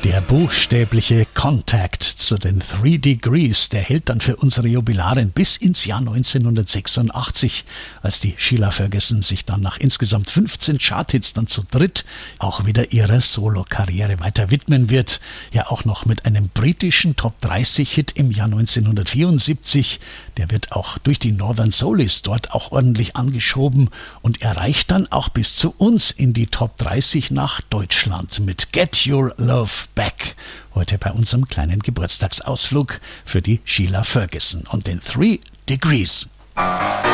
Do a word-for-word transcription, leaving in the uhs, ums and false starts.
Der buchstäbliche Kontakt zu den Three Degrees, der hält dann für unsere Jubilarin bis ins Jahr neunzehnhundertsechsundachtzig, als die Sheila Ferguson sich dann nach insgesamt fünfzehn Charthits dann zu dritt auch wieder ihrer Solo-Karriere weiter widmen wird. Ja, auch noch mit einem britischen Top dreißig Hit im Jahr neunzehnhundertvierundsiebzig. Der wird auch durch die Northern Soulies dort auch ordentlich angeschoben und erreicht dann auch bis zu uns in die Top dreißig nach Deutschland mit Get Your Love Back. Heute bei unserem kleinen Geburtstagsausflug für die Sheila Ferguson und den Three Degrees.